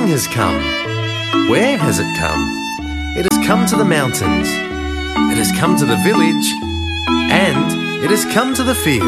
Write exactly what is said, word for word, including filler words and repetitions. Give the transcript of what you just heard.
has come. Where has it come? It has come to the mountains. It has come to the village. And it has come to the field.